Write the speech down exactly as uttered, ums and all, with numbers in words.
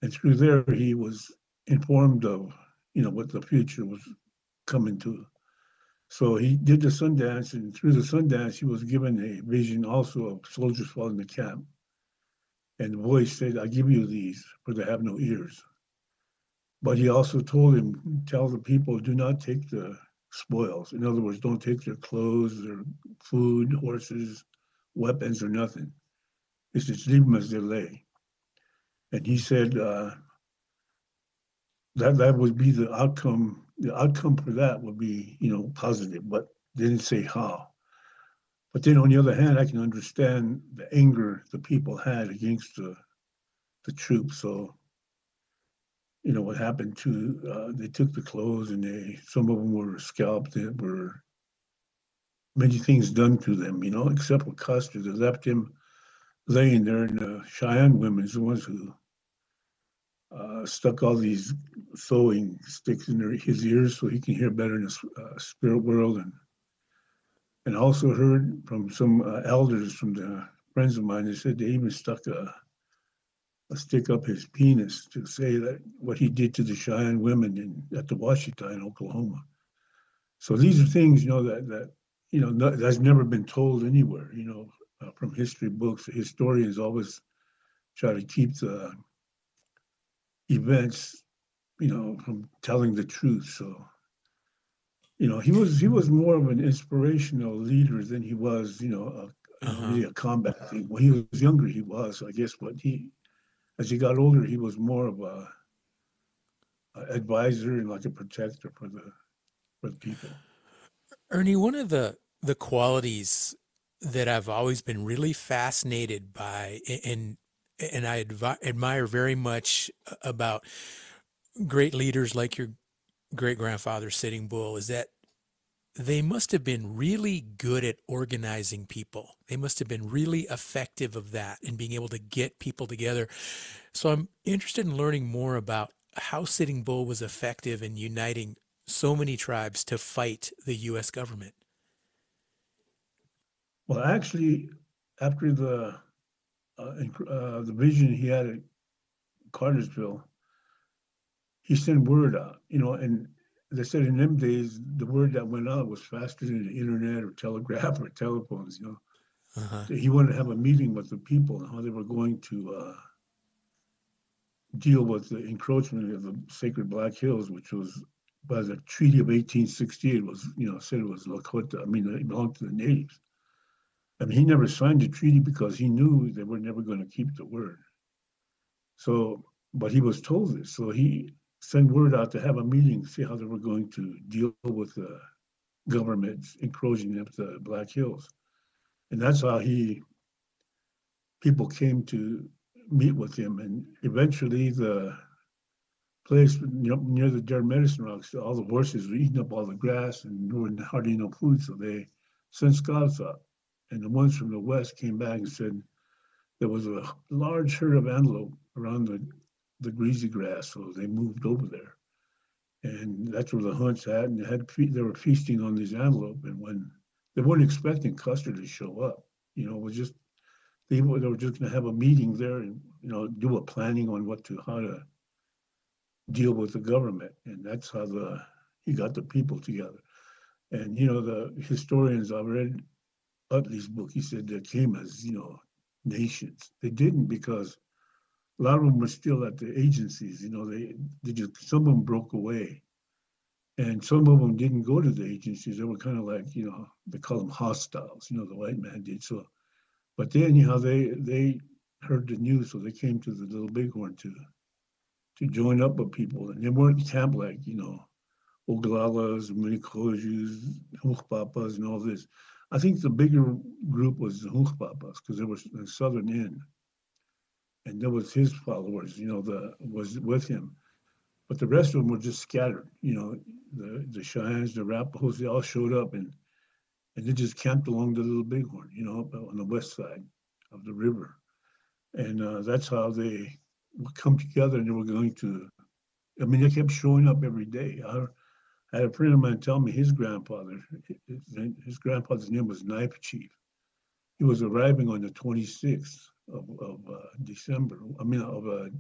And through there, he was informed of, you know, what the future was coming to. So he did the Sundance, and through the Sundance, he was given a vision also of soldiers falling the camp. And the voice said, I give you these, for they have no ears. But he also told him, tell the people, do not take the spoils. In other words, don't take their clothes, their food, horses, weapons, or nothing. He says, leave them as they lay. And he said uh, that that would be the outcome. The outcome for that would be, you know, positive, but didn't say how. But then on the other hand, I can understand the anger the people had against the, the troops. So, you know, what happened to, uh, they took the clothes and they, some of them were scalped, there were many things done to them, you know, except for Custer. They left him laying there, and the Cheyenne women is the ones who uh, stuck all these sewing sticks in their, his ears so he can hear better in the uh, spirit world. And and also heard from some uh, elders, from the friends of mine, they said they even stuck a, a stick up his penis to say that what he did to the Cheyenne women in, at the Washita in Oklahoma. So these are things, you know, that that you know no, that's never been told anywhere. You know, uh, from history books, historians always try to keep the events, you know, from telling the truth. So, you know, he was he was more of an inspirational leader than he was, you know, a, you know, Uh-huh. really a combat thing. When he was younger, he was, I guess, but he, as he got older, he was more of a, a advisor and like a protector for the for the people. Ernie, one of the the qualities that I've always been really fascinated by and and I advi- admire very much about great leaders like your great grandfather Sitting Bull is that they must have been really good at organizing people. They must have been really effective of that and being able to get people together. So I'm interested in learning more about how Sitting Bull was effective in uniting so many tribes to fight the U S government. Well, actually, after the uh, uh, the vision he had at Cartersville, he sent word out, you know, and they said in them days, the word that went out was faster than the internet or telegraph or telephones, you know. Uh-huh. So he wanted to have a meeting with the people and how they were going to uh, deal with the encroachment of the sacred Black Hills, which was by the Treaty of eighteen sixty-eight was, you know, said it was Lakota. I mean, it belonged to the natives. I mean, he never signed the treaty because he knew they were never going to keep the word. So, but he was told this. So he sent word out to have a meeting, see how they were going to deal with the government's encroaching up the Black Hills. And that's how he, people came to meet with him. And eventually the place near, near the Dead Medicine Rocks, all the horses were eating up all the grass and there was hardly no food. So they sent scouts up. And the ones from the west came back and said there was a large herd of antelope around the, the greasy grass. So they moved over there. And that's where the hunts had, and they had they were feasting on these antelope. And when they weren't expecting Custer to show up, you know, it was just they were, they were just going to have a meeting there and you know do a planning on what to how to deal with the government, and that's how the he got the people together. And you know, the historians I've read Utley's book. He said they came as you know nations. They didn't because a lot of them were still at the agencies. You know, they they just some of them broke away, and some of them didn't go to the agencies. They were kind of like you know they call them hostiles. You know, the white man did so. But then you know they they heard the news, so they came to the Little Bighorn to to join up with people, and they weren't camped like you know Oglalas, Minikojus, Hunkpapas, and all this. I think the bigger group was the Hunkpapas because there was the southern end, and there was his followers, you know, the was with him. But the rest of them were just scattered. You know, the the Cheyennes, the Arapahoes, they all showed up and and they just camped along the Little Bighorn, you know, on the west side of the river, and uh, that's how they would come together and they were going to. I mean, they kept showing up every day. I, I had a friend of mine tell me his grandfather, his, his grandfather's name was Knife Chief. He was arriving on the twenty-sixth of, of uh, December, I mean, of uh,